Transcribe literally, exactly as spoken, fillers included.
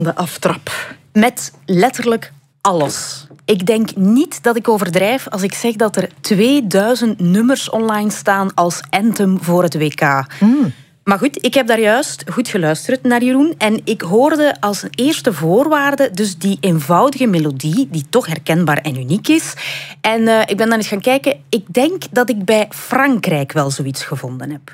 De aftrap. Met letterlijk alles. Ik denk niet dat ik overdrijf als ik zeg dat er tweeduizend nummers online staan als anthem voor het W K. Mm. Maar goed, ik heb daar juist goed geluisterd naar Jeroen en ik hoorde als eerste voorwaarde dus die eenvoudige melodie die toch herkenbaar en uniek is. En uh, ik ben dan eens gaan kijken. Ik denk dat ik bij Frankrijk wel zoiets gevonden heb.